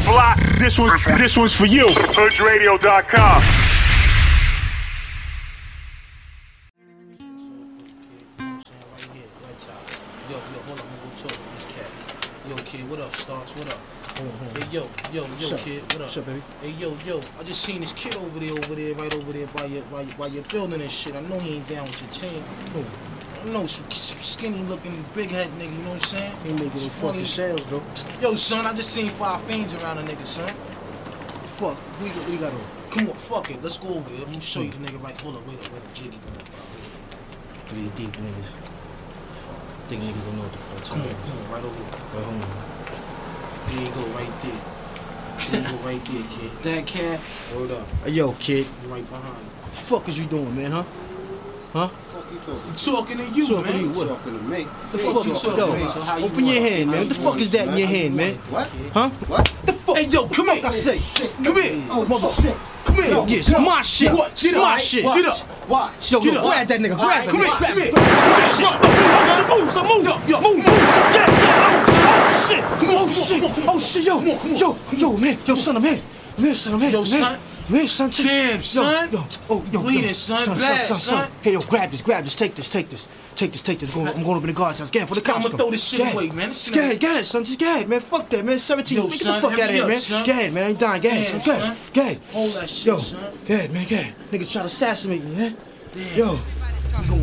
block, this one's for you. HoodRadio.com. Yo, hold up, I'm gonna talk to this cat. Yo, kid, what up, Starks? What up? Hey, yo, kid, what up? What's up, baby? Hey, yo, I just seen this kid over there, right over there by your building and shit. I know he ain't down with your team. I know some skinny looking, big head nigga, you know what I'm saying? He making no fucking sales, though. Yo, son, I just seen 5 fiends around a nigga, son. Fuck, we got on. Come on, fuck it, let's go over there. I'm gonna show you the nigga right. Hold up, wait up, Jiggy. Three deep niggas. Think niggas don't know what the fuck. Come on, right over there. Right home. There you go, right there. There you go, right there, kid. That cat, word up. Hey, yo, kid. Right behind you. What the fuck is you doing, man, huh? Huh? What the fuck you talking? I'm talking to you, Talking man. to you, what? Talking to me. The fuck you talking yo, to me? So how you open your want it? hand, man. What the fuck is that in your hand, man? What? Huh? What? The fuck? Hey, yo, come here. I say, Come here. Oh, motherfucker. Come here. Yeah, it's my shit. It's my shit. Get up. Watch. Yo, Get up. grab that nigga. Grab Come him. here. Come here. Move. Move. Get oh, shit. Oh, shit. Yo, man. Yo, son, I'm here. Yo, son. Man, son, check. Damn, son. Yo. Bleeding, son. Blast, son. Hey, yo, grab this. Take this. I'm going over the guard's house. Get it for the cops. I'm gonna throw this shit away, man. Get ahead, son. Just get ahead, man. Fuck that, man. 17. Yo, Get son, the fuck out of here, man. son. Get ahead, man. I ain't dying. Get ahead, son. Damn, Get ahead. Hold that shit, Yo, son. get ahead, man. Get ahead. Nigga try to assassinate me, man. Damn. Yo.